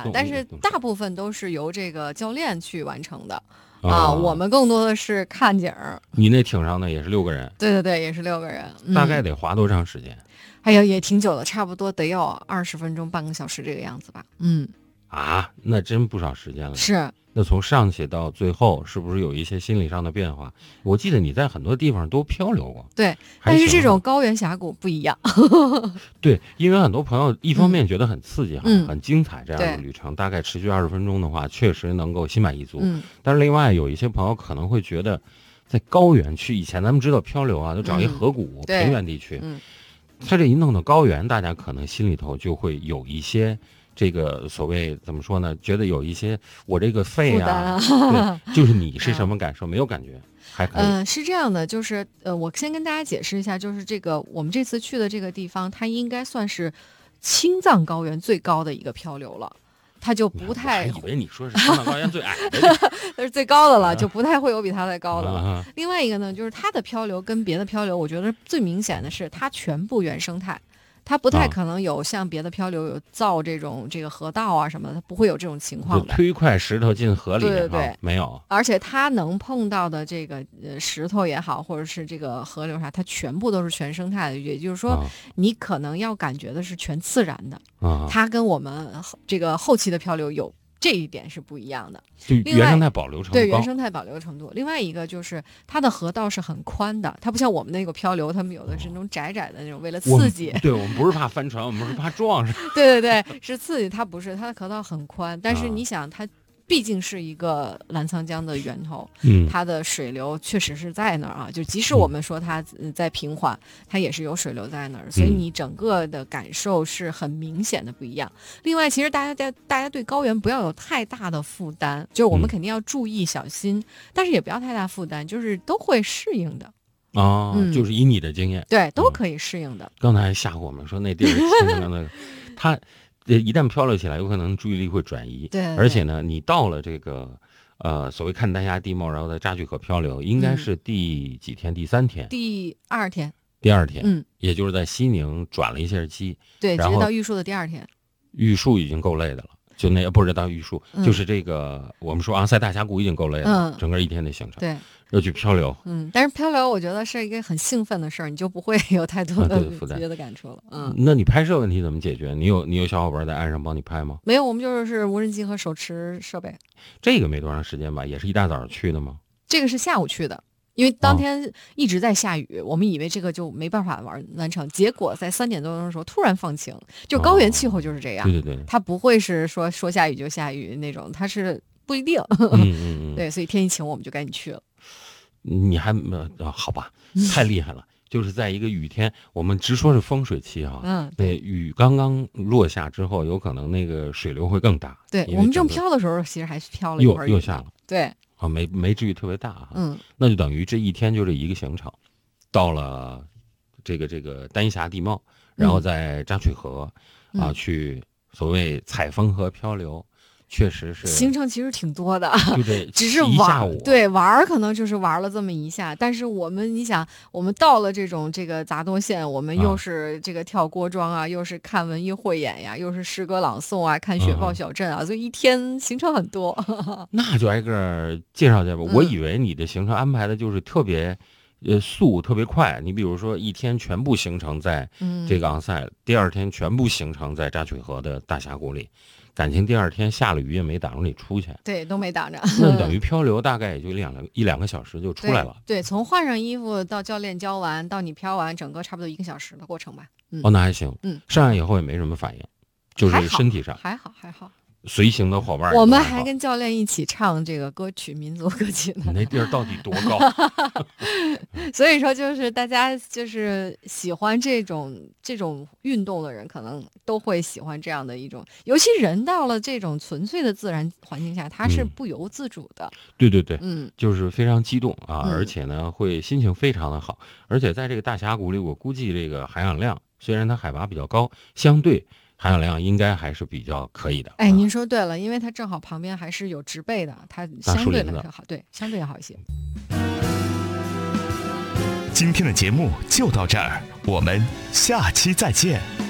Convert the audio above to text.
但是大部分都是由这个教练去完成的我们更多的是看景儿。 你那艇上呢也是6个人？ 对对对，也是6个人。 大概得划多长时间？ 哎呀，也挺久的，差不多得要20分钟、半个小时这个样子吧。 那真不少时间了。 是。 那从上去到最后，是不是有一些心理上的变化？我记得你在很多地方都漂流过。 对，但是这种高原峡谷不一样。 对，因为很多朋友一方面觉得很刺激很精彩，这样的旅程大概持续20分钟的话，确实能够心满意足。但是另外有一些朋友可能会觉得，在高原区，以前咱们知道漂流都找一河谷、平原地区，他这一弄到高原，大家可能心里头就会有一些。这个所谓怎么说呢？觉得有一些我这个肺对，就是你是什么感受？没有感觉，还可以。 是这样的，就是我先跟大家解释一下，就是这个我们这次去的这个地方，它应该算是青藏高原最高的一个漂流了。它就不太， 以为你说是青藏高原最矮的， 那是最高的了，就不太会有比它再高的了。另外一个呢，就是它的漂流跟别的漂流，我觉得最明显的是它全部原生态。它不太可能有像别的漂流有造这个河道什么的，它不会有这种情况的。 推块石头进河里， 对， 没有。 而且它能碰到的这个石头也好，或者是这个河流它全部都是全生态的，也就是说，你可能要感觉的是全自然的。它跟我们这个后期的漂流有这一点是不一样的。 就原生态保留程度高。 对，原生态保留程度。另外一个就是它的河道是很宽的，它不像我们那个漂流，他们有的是那种窄窄的那种，为了刺激。 对，我们不是怕翻船，我们是怕撞上。 对对对，是刺激。它不是，它的河道很宽，但是你想它。毕竟是一个澜沧江的源头，它的水流确实是在那儿就即使我们说它在平缓，它也是有水流在那儿，所以你整个的感受是很明显的不一样。另外，其实大家对高原不要有太大的负担，就是我们肯定要注意小心，但是也不要太大负担，就是都会适应的。 就是以你的经验， 对，都可以适应的。 刚才还吓唬我们说那地儿它。一旦漂流起来，有可能注意力会转移。 对， 而且呢，你到了这个所谓看丹霞地貌，然后在扎曲河漂流，应该是第几天？第3天？ 第2天。 第2天，也就是在西宁转了一下机， 对，直接到玉树的第2天。 玉树已经够累的了，就那不是到玉树，就是这个我们说昂塞大峡谷已经够累了，整个1天的行程。 对。 要去漂流， 但是漂流我觉得是一个很兴奋的事儿，你就不会有太多的别的感触了。 那你拍摄问题怎么解决？你有小伙伴在岸上帮你拍吗？ 没有，我们就是无人机和手持设备。 这个没多长时间吧？也是一大早去的吗？ 这个是下午去的，因为当天一直在下雨，我们以为这个就没办法完成，结果在3点多钟的时候突然放晴。就高原气候就是这样， 对对对， 它不会是说下雨就下雨那种，它是不一定。对，所以天一晴我们就赶紧去了。 你还好吧？太厉害了！就是在一个雨天，我们直说是风水期对，雨刚刚落下之后，有可能那个水流会更大。 对，我们正飘的时候，其实还是飘了一会儿， 又下了。 对， 没至于特别大那就等于这一天就这一个行程，到了这个丹霞地貌，然后在扎曲河去所谓采风和漂流。确实是行程其实挺多的， 对， 只是玩，对玩可能就是玩了这么一下，但是你想，我们到了这个杂多县，我们又是这个跳锅庄又是看文艺汇演呀，又是诗歌朗诵看雪豹小镇所以一天行程很多。 那就挨个介绍介绍吧。我以为你的行程安排的就是特别速特别快，你比如说一天全部行程在这个昂塞，第2天全部行程在扎曲河的大峡谷里。感情第2天下了雨也没挡着你出去， 对，都没挡着。 那等于漂流大概也就一两个小时就出来了。 对，从换上衣服到教练教完到你漂完，整个差不多1个小时的过程吧。 那还行。上来以后也没什么反应，就是身体上还好。 随行的伙伴， 我们还跟教练一起唱这个歌曲，民族歌曲呢。 你那地儿到底多高？ 所以说，就是大家就是喜欢这种运动的人，可能都会喜欢这样的一种。尤其人到了这种纯粹的自然环境下，他是不由自主的。 对，就是非常激动而且呢，会心情非常的好。而且在这个大峡谷里，我估计这个含氧量，虽然它海拔比较高，相对含氧量应该还是比较可以的。 您说对了，因为它正好旁边还是有植被的，它相对来说好，对，相对好一些。 今天的节目就到这儿，我们下期再见。